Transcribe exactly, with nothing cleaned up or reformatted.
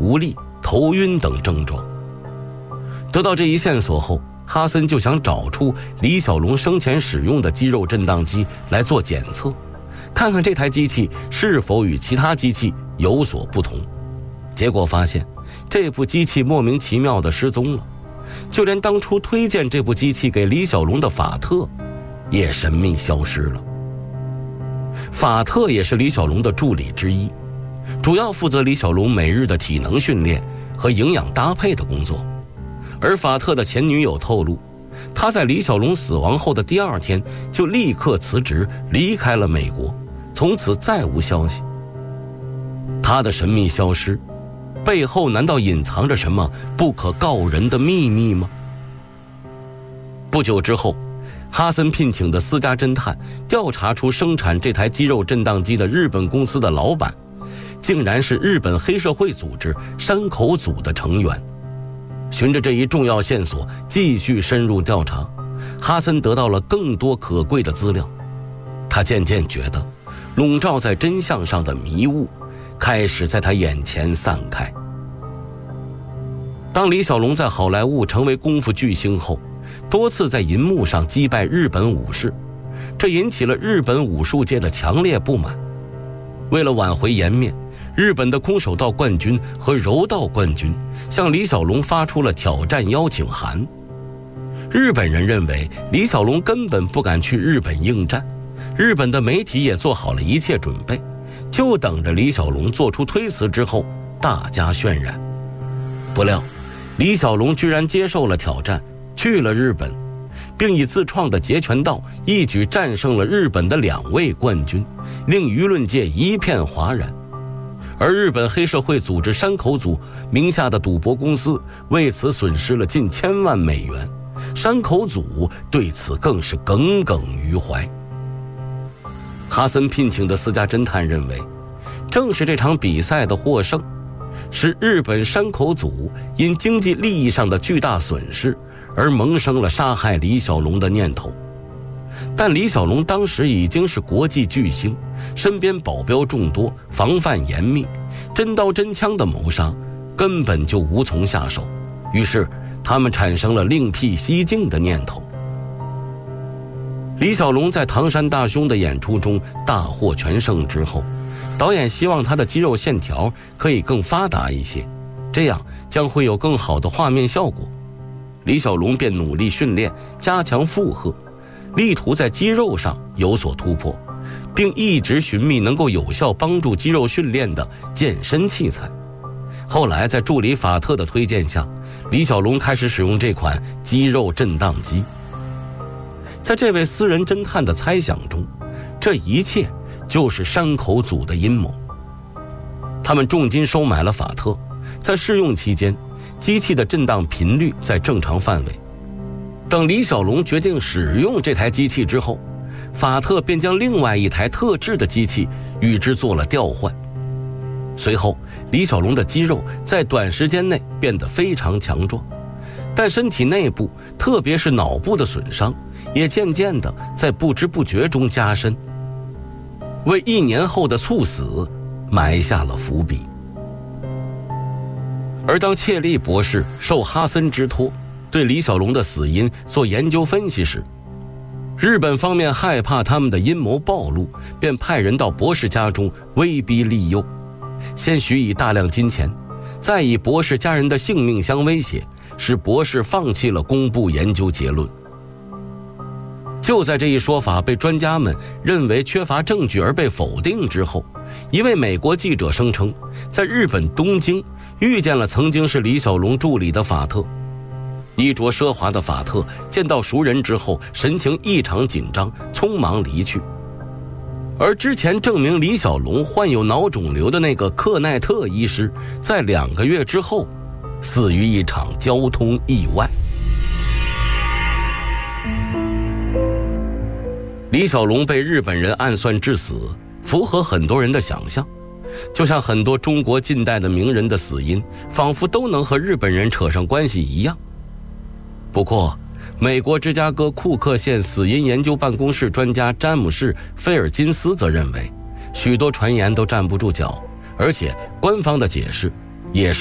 无力、头晕等症状。得到这一线索后，哈森就想找出李小龙生前使用的肌肉震荡机来做检测，看看这台机器是否与其他机器有所不同。结果发现这部机器莫名其妙地失踪了，就连当初推荐这部机器给李小龙的法特也神秘消失了。法特也是李小龙的助理之一，主要负责李小龙每日的体能训练和营养搭配的工作。而法特的前女友透露，他在李小龙死亡后的第二天就立刻辞职离开了美国，从此再无消息。他的神秘消失背后难道隐藏着什么不可告人的秘密吗？不久之后，哈森聘请的私家侦探调查出生产这台肌肉震荡机的日本公司的老板竟然是日本黑社会组织山口组的成员。循着这一重要线索继续深入调查，哈森得到了更多可贵的资料。他渐渐觉得笼罩在真相上的迷雾开始在他眼前散开。当李小龙在好莱坞成为功夫巨星后，多次在银幕上击败日本武士，这引起了日本武术界的强烈不满。为了挽回颜面，日本的空手道冠军和柔道冠军向李小龙发出了挑战邀请函。日本人认为李小龙根本不敢去日本应战，日本的媒体也做好了一切准备，就等着李小龙做出推辞之后大加渲染。不料李小龙居然接受了挑战，去了日本，并以自创的截拳道一举战胜了日本的两位冠军，令舆论界一片哗然。而日本黑社会组织山口组名下的赌博公司为此损失了近千万美元，山口组对此更是耿耿于怀。哈森聘请的私家侦探认为，正是这场比赛的获胜使日本山口组因经济利益上的巨大损失而萌生了杀害李小龙的念头。但李小龙当时已经是国际巨星，身边保镖众多，防范严密，真刀真枪的谋杀根本就无从下手，于是他们产生了另辟蹊径的念头。李小龙在唐山大兄的演出中大获全胜之后，导演希望他的肌肉线条可以更发达一些，这样将会有更好的画面效果。李小龙便努力训练，加强负荷，力图在肌肉上有所突破，并一直寻觅能够有效帮助肌肉训练的健身器材。后来在助理法特的推荐下，李小龙开始使用这款肌肉震荡机。在这位私人侦探的猜想中，这一切就是山口组的阴谋。他们重金收买了法特，在试用期间，机器的震荡频率在正常范围。等李小龙决定使用这台机器之后，法特便将另外一台特制的机器与之做了调换。随后李小龙的肌肉在短时间内变得非常强壮，但身体内部特别是脑部的损伤也渐渐地在不知不觉中加深，为一年后的猝死埋下了伏笔。而当切利博士受哈森之托对李小龙的死因做研究分析时，日本方面害怕他们的阴谋暴露，便派人到博士家中威逼利诱，先许以大量金钱，再以博士家人的性命相威胁，使博士放弃了公布研究结论。就在这一说法被专家们认为缺乏证据而被否定之后，一位美国记者声称在日本东京遇见了曾经是李小龙助理的法特。衣着奢华的法特见到熟人之后神情异常紧张，匆忙离去。而之前证明李小龙患有脑肿瘤的那个克奈特医师，在两个月之后死于一场交通意外。李小龙被日本人暗算致死，符合很多人的想象，就像很多中国近代的名人的死因仿佛都能和日本人扯上关系一样。不过美国芝加哥库克县死因研究办公室专家詹姆士·菲尔金斯则认为，许多传言都站不住脚，而且官方的解释也是